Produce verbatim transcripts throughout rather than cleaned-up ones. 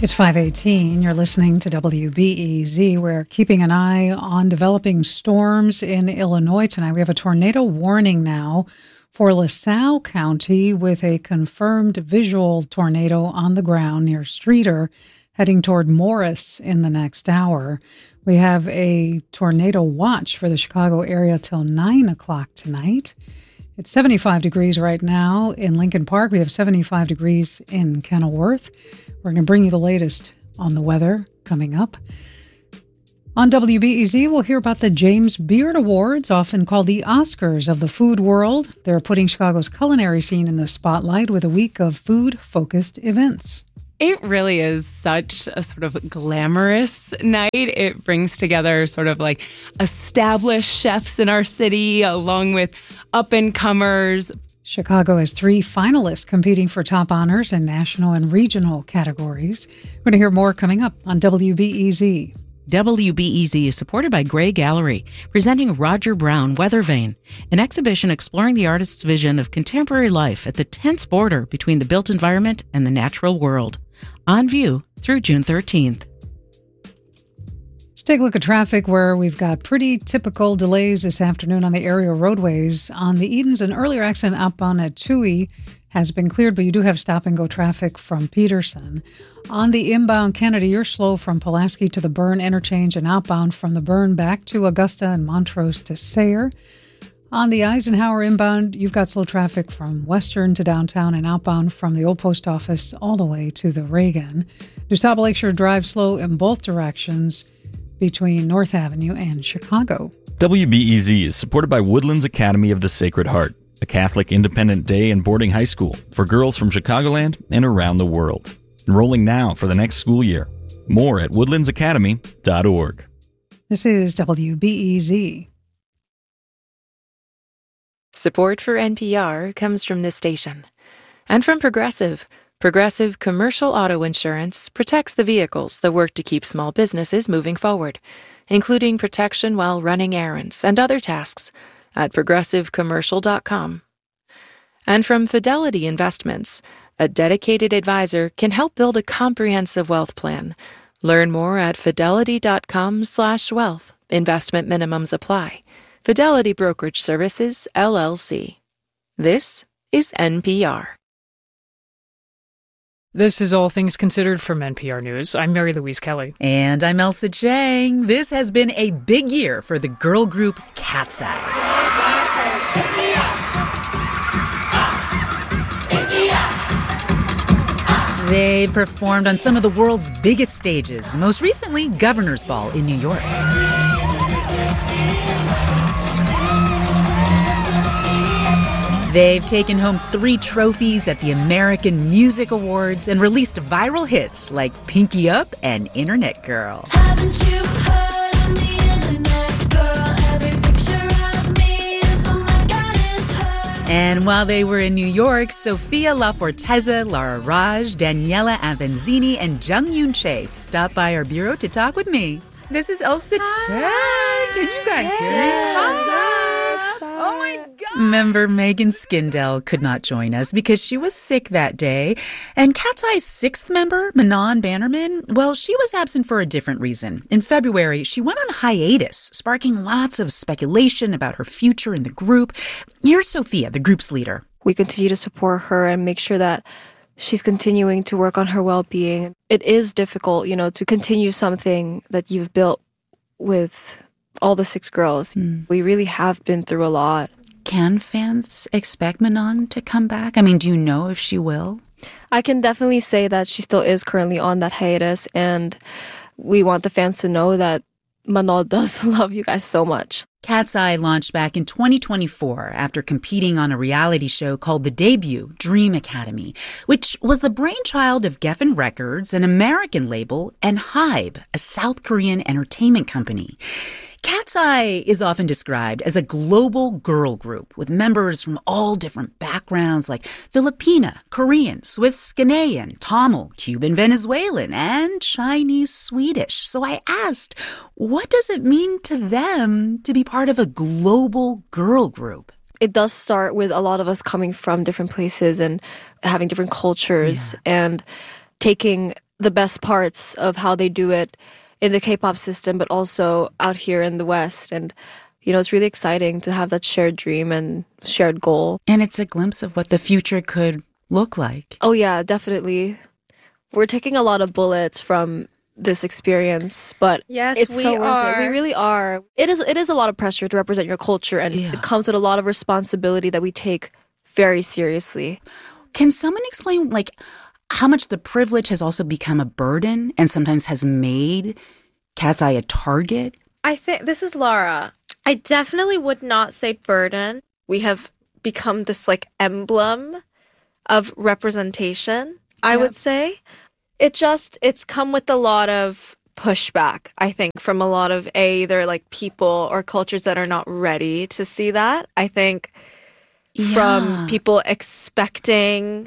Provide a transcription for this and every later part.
It's five eighteen. You're listening to W B E Z. We're keeping an eye on developing storms in Illinois tonight. We have a tornado warning now for LaSalle County with a confirmed visual tornado on the ground near Streeter, heading toward Morris in the next hour. We have a tornado watch for the Chicago area till nine o'clock tonight. It's seventy-five degrees right now in Lincoln Park. We have seventy-five degrees in Kenilworth. We're going to bring you the latest on the weather coming up. On W B E Z, we'll hear about the James Beard Awards, often called the Oscars of the food world. They're putting Chicago's culinary scene in the spotlight with a week of food-focused events. It really is such a sort of glamorous night. It brings together sort of like established chefs in our city along with up-and-comers. Chicago has three finalists competing for top honors in national and regional categories. We're going to hear more coming up on W B E Z. W B E Z is supported by Gray Gallery, presenting Roger Brown Weather Vane, an exhibition exploring the artist's vision of contemporary life at the tense border between the built environment and the natural world. On view through June thirteenth. Let's take a look at traffic where we've got pretty typical delays this afternoon on the area roadways. On the Edens, an earlier accident outbound at Toohey has been cleared, but you do have stop-and-go traffic from Peterson. On the inbound Kennedy, you're slow from Pulaski to the Byrne interchange and outbound from the Byrne back to Augusta and Montrose to Sayre. On the Eisenhower inbound, you've got slow traffic from Western to downtown and outbound from the old post office all the way to the Reagan. DuSable Lakeshore Drive slow in both directions between North Avenue and Chicago. W B E Z is supported by Woodlands Academy of the Sacred Heart, a Catholic independent day and boarding high school for girls from Chicagoland and around the world. Enrolling now for the next school year. More at woodlands academy dot org. This is W B E Z. Support for N P R comes from this station and from Progressive. Progressive Commercial Auto Insurance protects the vehicles that work to keep small businesses moving forward, including protection while running errands and other tasks at progressive commercial dot com. And from Fidelity Investments, a dedicated advisor can help build a comprehensive wealth plan. Learn more at fidelity dot com slash wealth. Investment minimums apply. Fidelity Brokerage Services, L L C. This is N P R. This is All Things Considered from N P R News. I'm Mary Louise Kelly. And I'm Elsa Chang. This has been a big year for the girl group Cat's Eye. They've performed on some of the world's biggest stages, most recently Governor's Ball in New York. They've taken home three trophies at the American Music Awards and released viral hits like Pinky Up and Internet Girl. Haven't you heard I'm the Internet Girl? Every picture of me is, oh my God, is her. And while they were in New York, Sophia LaForteza, Lara Raj, Daniela Avanzini, and Jung Yoon Chae stopped by our bureau to talk with me. This is Elsa Chang. Can you guys yes. hear me? Hi. Oh my God. Member Megan Skindell could not join us because she was sick that day. And Cat's Eye's sixth member, Manon Bannerman, well, she was absent for a different reason. In February, she went on hiatus, sparking lots of speculation about her future in the group. Here's Sophia, the group's leader. We continue to support her and make sure that she's continuing to work on her well-being. It is difficult, you know, to continue something that you've built with all the six girls. Mm. We really have been through a lot. Can fans expect Manon to come back? I mean, do you know if she will? I can definitely say that she still is currently on that hiatus, and we want the fans to know that Manon does love you guys so much. Cat's Eye launched back in twenty twenty-four after competing on a reality show called The Debut, Dream Academy, which was the brainchild of Geffen Records, an American label, and Hybe, a South Korean entertainment company. Cat's Eye is often described as a global girl group with members from all different backgrounds like Filipina, Korean, Swiss, Ghanaian, Tamil, Cuban, Venezuelan, and Chinese Swedish. So I asked, what does it mean to them to be part of a global girl group? It does start with a lot of us coming from different places and having different cultures yeah. and taking the best parts of how they do it in the K-pop system, but also out here in the West. And, you know, it's really exciting to have that shared dream and shared goal. And it's a glimpse of what the future could look like. Oh, yeah, definitely. We're taking a lot of bullets from this experience, but Yes, it's we so worth are. it. We really are. It is it is a lot of pressure to represent your culture, and Yeah. it comes with a lot of responsibility that we take very seriously. Can someone explain, like, how much the privilege has also become a burden and sometimes has made Cat's Eye a target? I think this is Laura. I definitely would not say burden. We have become this like emblem of representation, I would say. It just, it's come with a lot of pushback, I think, from a lot of a, either like people or cultures that are not ready to see that. I think Yeah. from people expecting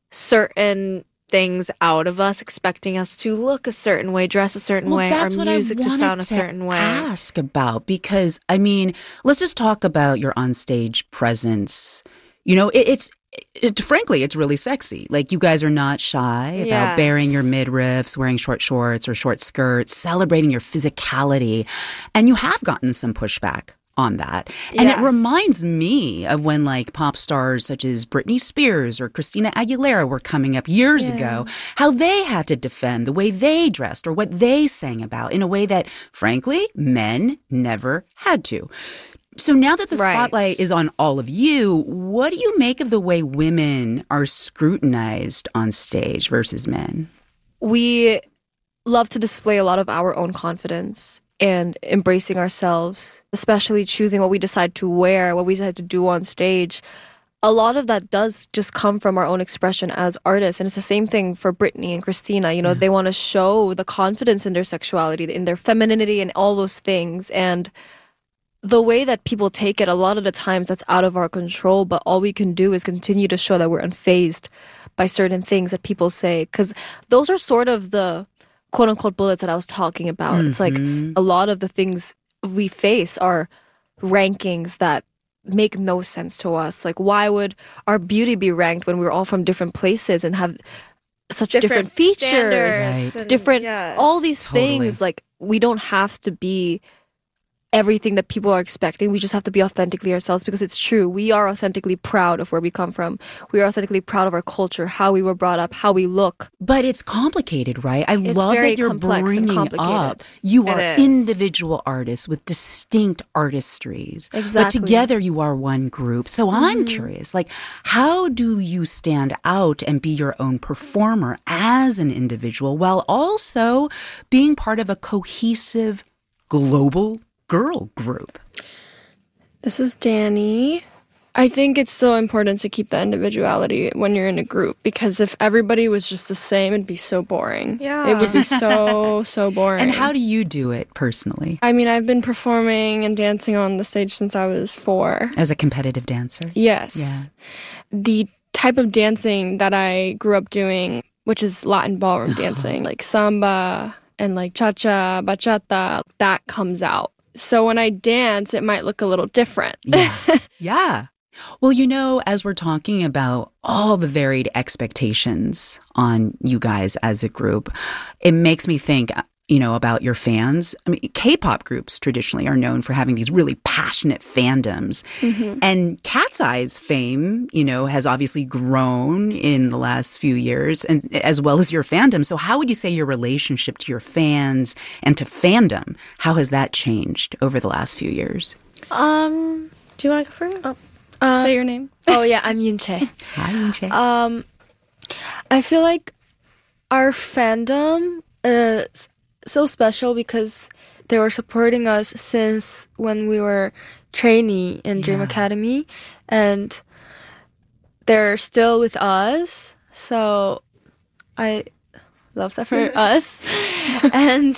certain things out of us, expecting us to look a certain way, dress a certain Well, way, that's our what music I to wanted sound a to certain way. ask about, because, I mean, let's just talk about your onstage presence. You know, it, it's, it, frankly, it's really sexy. Like, you guys are not shy about Yes. baring your midriffs, wearing short shorts or short skirts, celebrating your physicality. And you have gotten some pushback on that. And it Yes. reminds me of when, like, pop stars such as Britney Spears or Christina Aguilera were coming up years ago, how they had to defend the way they dressed or what they sang about in a way that, frankly, men never had to. So now that the Right. spotlight is on all of you, what do you make of the way women are scrutinized on stage versus men? We love to display a lot of our own confidence and embracing ourselves, especially choosing what we decide to wear, what we decide to do on stage. A lot of that does just come from our own expression as artists. And it's the same thing for Britney and Christina. You know, they want to show the confidence in their sexuality, in their femininity, and all those things. And the way that people take it, a lot of the times that's out of our control, but all we can do is continue to show that we're unfazed by certain things that people say. Because those are sort of the quote unquote bullets that I was talking about. It's like a lot of the things we face are rankings that make no sense to us. Like, why would our beauty be ranked when we're all from different places and have such different, features, standards Right. and- different, yes. all these Totally. things? Like, we don't have to be everything that people are expecting. We just have to be authentically ourselves, because it's true. We are authentically proud of where we come from. We are authentically proud of our culture, how we were brought up, how we look. But it's complicated, right? I It's love very that you're complex and bringing complicated. up you It are is. individual artists with distinct artistries. But Exactly. together you are one group. So I'm curious, like, how do you stand out and be your own performer as an individual while also being part of a cohesive global girl group? This is Danny. I think it's so important to keep that individuality when you're in a group, because if everybody was just the same, it'd be so boring. Yeah. It would be so, so boring. And how do you do it personally I mean, I've been performing and dancing on the stage since I was four. as a competitive dancer? Yes. Yeah. The type of dancing that I grew up doing, which is Latin ballroom dancing, like samba and like cha-cha, bachata, that comes out. So when I dance, it might look a little different. Yeah. Yeah. Well, you know, as we're talking about all the varied expectations on you guys as a group, it makes me think, you know, about your fans. I mean, K-pop groups traditionally are known for having these really passionate fandoms. And Cat's Eye's fame, you know, has obviously grown in the last few years, and as well as your fandom. So how would you say your relationship to your fans and to fandom, how has that changed over the last few years? Um, do you want to go first? Uh, Say your name. oh, yeah, I'm Yunche. Hi, Yunche. Um, I feel like our fandom is so special because they were supporting us since when we were trainee in Dream Yeah. Academy, and they're still with us. So I love that for us. and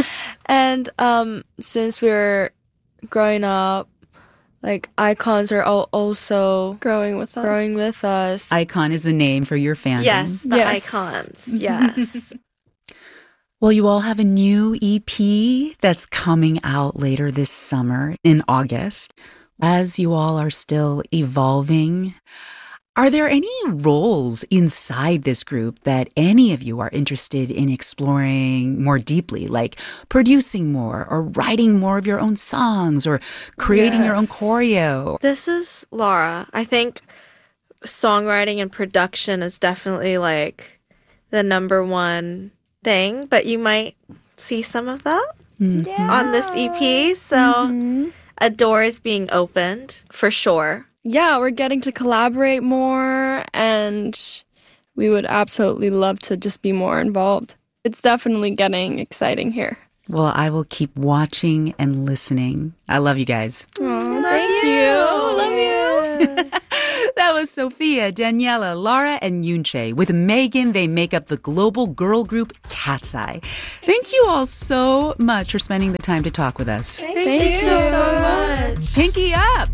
and um, since we're growing up, like icons are all also Growing with us. growing with us. Icon is the name for your fandom. Yes, the Yes. icons. Yes. Well, you all have a new E P that's coming out later this summer in August. As you all are still evolving, Are there any roles inside this group that any of you are interested in exploring more deeply, like producing more or writing more of your own songs or creating your own Yes. choreo? This is Laura. I think songwriting and production is definitely like the number one thing, but you might see some of that on this E P. So a door is being opened for sure. Yeah, we're getting to collaborate more, and we would absolutely love to just be more involved. It's definitely getting exciting here. Well, I will keep watching and listening. I love you guys. Aw, thank you. Love you. That was Sophia, Daniela, Laura, and Yunche. With Megan, they make up the global girl group Cat's Eye. Thank you all so much for spending the time to talk with us. Thank, you so much. Pinky up!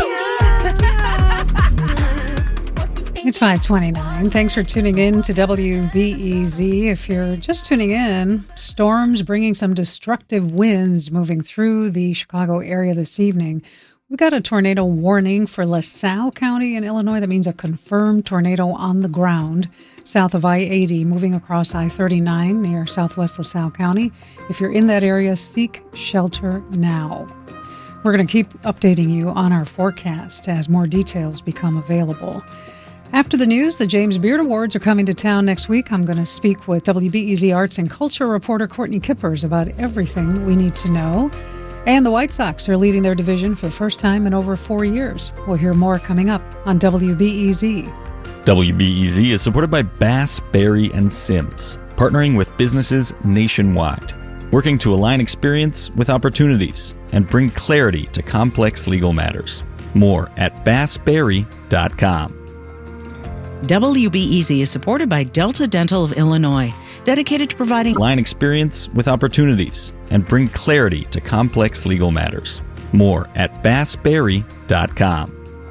It's five twenty-nine. Thanks for tuning in to W B E Z. If you're just tuning in, storms bringing some destructive winds moving through the Chicago area this evening. We've got a tornado warning for LaSalle County in Illinois. That means a confirmed tornado on the ground south of I eighty, moving across I thirty-nine near southwest LaSalle County. If you're in that area, seek shelter now. We're going to keep updating you on our forecast as more details become available. After the news, the James Beard Awards are coming to town next week. I'm going to speak with W B E Z Arts and Culture reporter Courtney Kippers about everything we need to know. And the White Sox are leading their division for the first time in over four years. We'll hear more coming up on W B E Z. W B E Z is supported by Bass, Berry, and Sims, partnering with businesses nationwide, working to align experience with opportunities and bring clarity to complex legal matters. More at bass berry dot com. W B E Z is supported by Delta Dental of Illinois, dedicated to providing Align experience with opportunities and bring clarity to complex legal matters. More at bass berry dot com.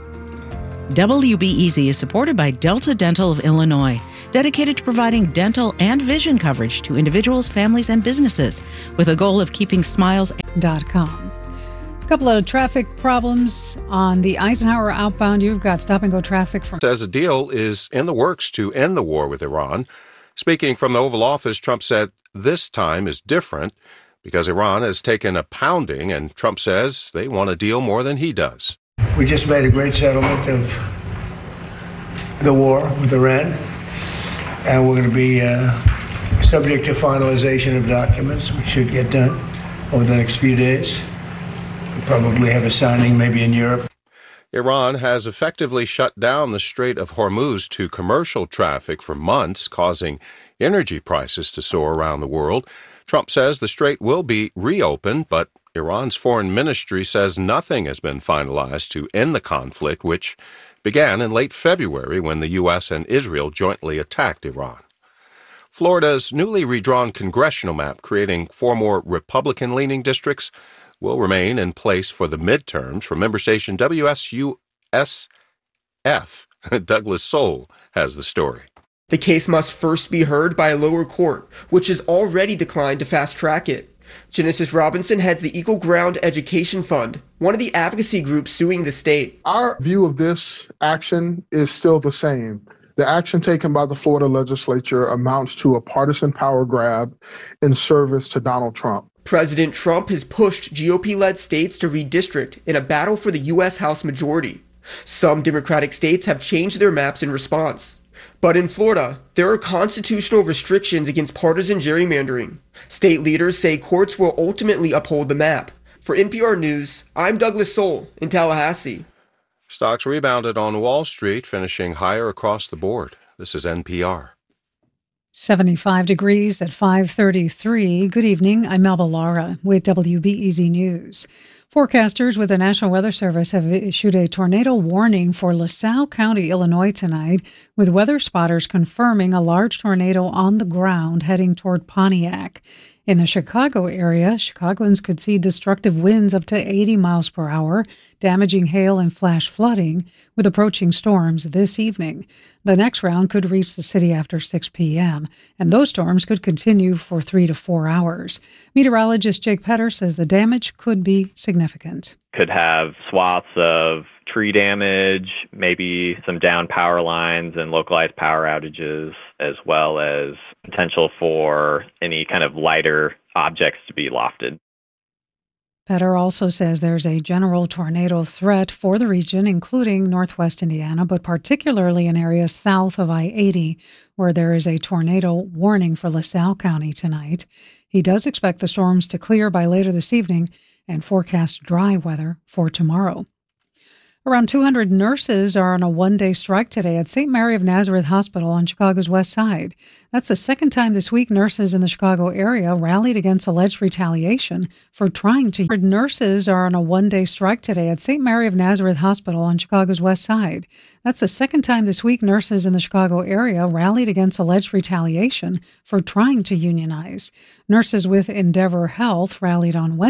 W B E Z is supported by Delta Dental of Illinois, dedicated to providing dental and vision coverage to individuals, families, and businesses with a goal of keeping smiles. Dot com. A couple of traffic problems on the Eisenhower outbound. You've got stop-and-go traffic from... Says a deal is in the works to end the war with Iran. Speaking from the Oval Office, Trump said this time is different because Iran has taken a pounding, and Trump says they want a deal more than he does. We just made a great settlement of the war with Iran, and we're going to be uh, subject to finalization of documents. We should get done over the next few days. We'll probably have a signing maybe in Europe. Iran has effectively shut down the Strait of Hormuz to commercial traffic for months, causing energy prices to soar around the world. Trump says the strait will be reopened, but Iran's foreign ministry says nothing has been finalized to end the conflict, which began in late February when the U S and Israel jointly attacked Iran. Florida's newly redrawn congressional map, creating four more Republican-leaning districts, will remain in place for the midterms. From member station W S U S F, Douglas Soul has the story. The case must first be heard by a lower court, which has already declined to fast-track it. Genesis Robinson heads the Equal Ground Education Fund, one of the advocacy groups suing the state. Our view of this action is still the same. The action taken by the Florida legislature amounts to a partisan power grab in service to Donald Trump. President Trump has pushed G O P-led states to redistrict in a battle for the U S House majority. Some Democratic states have changed their maps in response. But in Florida, there are constitutional restrictions against partisan gerrymandering. State leaders say courts will ultimately uphold the map. For N P R News, I'm Douglas Soul in Tallahassee. Stocks rebounded on Wall Street, finishing higher across the board. This is N P R. seventy-five degrees at five thirty-three. Good evening. I'm Melba Lara with W B E Z News. Forecasters with the National Weather Service have issued a tornado warning for LaSalle County, Illinois tonight, with weather spotters confirming a large tornado on the ground heading toward Pontiac. In the Chicago area, Chicagoans could see destructive winds up to eighty miles per hour, damaging hail and flash flooding with approaching storms this evening. The next round could reach the city after six p.m., and those storms could continue for three to four hours. Meteorologist Jake Petter says the damage could be significant. Could have swaths of tree damage, maybe some down power lines and localized power outages, as well as potential for any kind of lighter objects to be lofted. Petter also says there's a general tornado threat for the region, including northwest Indiana, but particularly in areas south of I eighty, where there is a tornado warning for LaSalle County tonight. He does expect the storms to clear by later this evening and forecast dry weather for tomorrow. Around two hundred nurses are on a one-day strike today at Saint Mary of Nazareth Hospital on Chicago's west side. That's the second time this week nurses in the Chicago area rallied against alleged retaliation for trying to... Nurses are on a one-day strike today at Saint Mary of Nazareth Hospital on Chicago's west side. That's the second time this week nurses in the Chicago area rallied against alleged retaliation for trying to unionize. Nurses with Endeavor Health rallied on Wednesday.